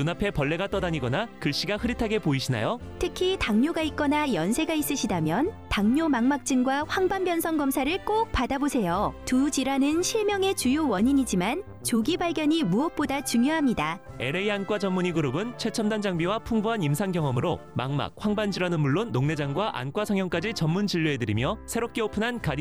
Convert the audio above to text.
눈앞에 벌레가 떠다니거나 글씨가 흐릿하게 보이시나요? 특히 당뇨가 있거나 연세가 있으시다면 당뇨 망막증과 황반변성 검사를 꼭 받아보세요. 두 질환은 실명의 주요 원인이지만 조기 발견이 무엇보다 중요합니다. LA 안과 전문의 그룹은 최첨단 장비와 풍부한 임상 경험으로 망막, 황반 질환은 물론 녹내장과 안과 성형까지 전문 진료해드리며 새롭게 오픈한 가디